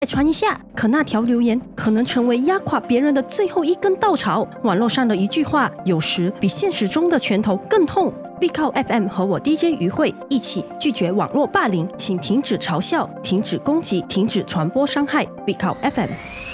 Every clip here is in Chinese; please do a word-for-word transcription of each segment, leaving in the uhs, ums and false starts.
传一下，可那条留言可能成为压垮别人的最后一根稻草。网络上的一句话，有时比现实中的拳头更痛。必靠 F M 和我 D J 于慧一起拒绝网络霸凌，请停止嘲笑，停止攻击，停止传播伤害。必靠 F M。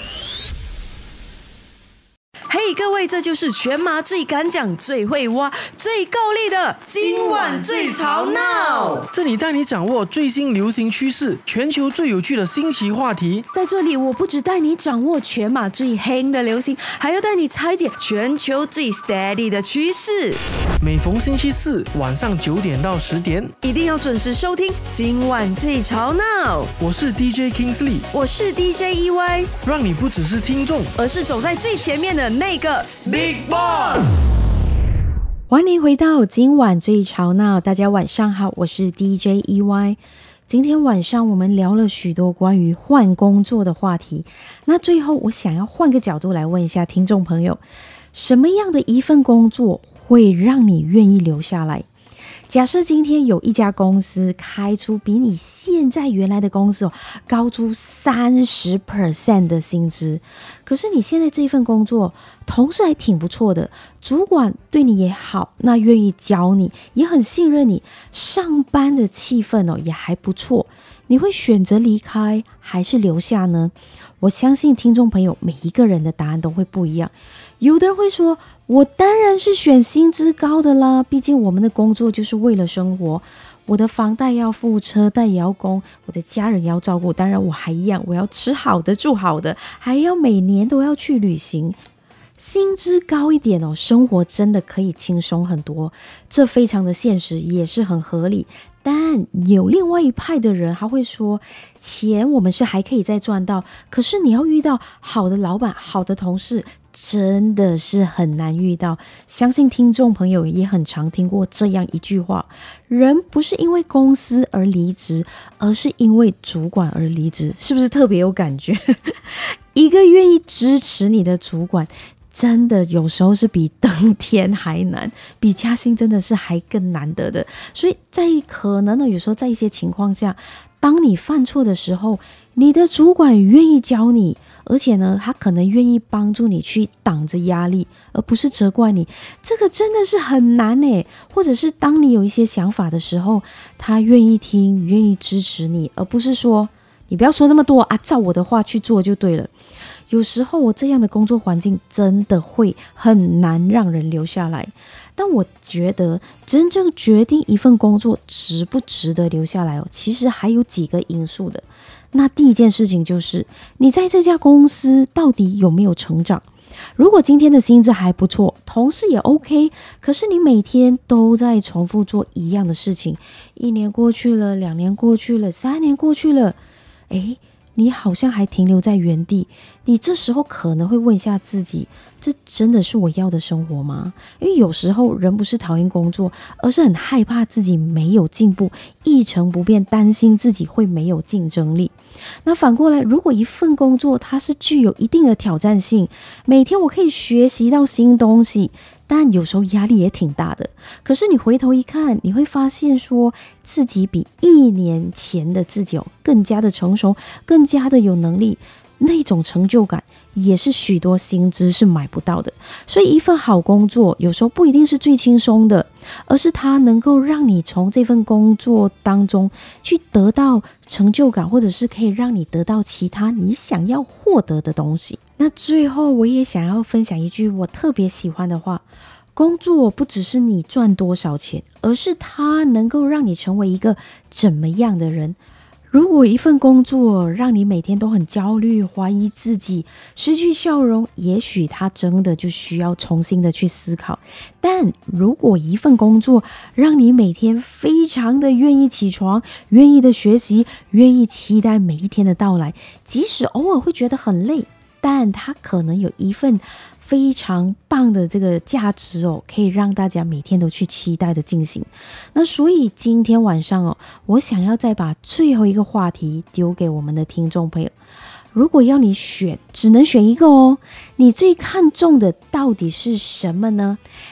嘿、hey, 各位，这就是全马最敢讲、最会挖、最够力的今晚最吵闹。 这里带你掌握最新流行趋势，全球最有趣的新奇话题。 在这里，我不只带你掌握全马最黑的流行，还要带你拆解全球最 steady 的趋势。 每逢星期四晚上九点到十点， 一定要准时收听今晚最吵闹。 我是 D J Kingsley， 我是 D J E Y， 让你不只是听众， 而是走在最前面的那个 Big Boss。 欢迎回到今晚最吵闹，大家晚上好，我是 D J E Y。 今天晚上我们聊了许多关于换工作的话题，那最后我想要换个角度来问一下听众朋友，什么样的一份工作会让你愿意留下来？假设今天有一家公司开出比你现在原来的公司、哦、高出 百分之三十 的薪资，可是你现在这份工作同事还挺不错的，主管对你也好，那愿意教你，也很信任你，上班的气氛、哦、也还不错，你会选择离开还是留下呢？我相信听众朋友每一个人的答案都会不一样。有的人会说，我当然是选薪资高的啦，毕竟我们的工作就是为了生活，我的房贷要付，车贷也要供，我的家人也要照顾，当然我还一样，我要吃好的住好的，还要每年都要去旅行。薪资高一点哦，生活真的可以轻松很多，这非常的现实，也是很合理。但有另外一派的人，他会说，钱我们是还可以再赚到，可是你要遇到好的老板、好的同事，真的是很难遇到。相信听众朋友也很常听过这样一句话，人不是因为公司而离职，而是因为主管而离职，是不是特别有感觉？一个愿意支持你的主管，真的有时候是比登天还难，比加薪真的是还更难得的。所以在可能呢，有时候在一些情况下，当你犯错的时候，你的主管愿意教你，而且呢，他可能愿意帮助你去挡着压力，而不是责怪你，这个真的是很难耶。或者是当你有一些想法的时候，他愿意听，愿意支持你，而不是说你不要说这么多啊，照我的话去做就对了。有时候我这样的工作环境真的会很难让人留下来。但我觉得真正决定一份工作值不值得留下来哦，其实还有几个因素的。那第一件事情就是你在这家公司到底有没有成长。如果今天的薪资还不错，同事也 OK， 可是你每天都在重复做一样的事情，一年过去了，两年过去了，三年过去了，诶你好像还停留在原地，你这时候可能会问一下自己，这真的是我要的生活吗？因为有时候人不是讨厌工作，而是很害怕自己没有进步，一成不变，担心自己会没有竞争力。那反过来，如果一份工作它是具有一定的挑战性，每天我可以学习到新东西，但有时候压力也挺大的，可是你回头一看，你会发现说自己比一年前的自己更加的成熟，更加的有能力，那种成就感也是许多薪资是买不到的。所以一份好工作有时候不一定是最轻松的，而是它能够让你从这份工作当中去得到成就感，或者是可以让你得到其他你想要获得的东西。那最后我也想要分享一句我特别喜欢的话，工作不只是你赚多少钱，而是它能够让你成为一个怎么样的人。如果一份工作让你每天都很焦虑，怀疑自己，失去笑容，也许它真的就需要重新的去思考。但如果一份工作让你每天非常的愿意起床，愿意的学习，愿意期待每一天的到来，即使偶尔会觉得很累，但它可能有一份非常棒的这个价值哦，可以让大家每天都去期待的进行。那所以今天晚上哦，我想要再把最后一个话题丢给我们的听众朋友。如果要你选，只能选一个哦，你最看重的到底是什么呢？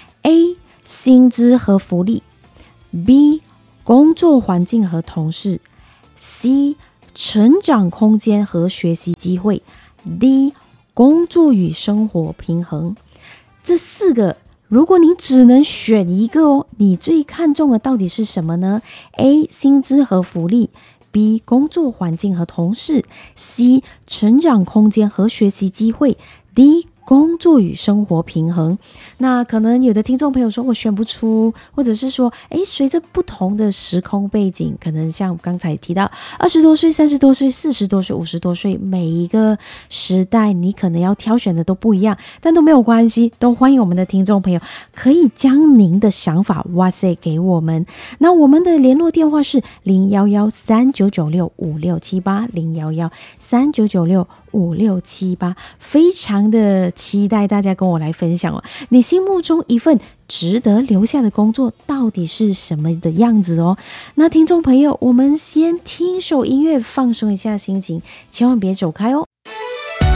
A. 薪资和福利， B. 工作环境和同事， C. 成长空间和学习机会 D 工作与生活平衡。这四个如果你只能选一个哦，你最看重的到底是什么呢？ A 薪资和福利， B 工作环境和同事， C 成长空间和学习机会， D 工作与生活平衡。那可能有的听众朋友说我选不出，或者是说诶随着不同的时空背景，可能像刚才提到二十多岁、三十多岁、四十多岁、五十多岁，每一个时代你可能要挑选的都不一样，但都没有关系，都欢迎我们的听众朋友可以将您的想法哇塞给我们。那我们的联络电话是零一一三九九六五六七八 零一一三九九六五六七八，非常的期待大家跟我来分享哦，你心目中一份值得留下的工作到底是什么的样子哦？那听众朋友，我们先听首音乐放松一下心情，千万别走开哦。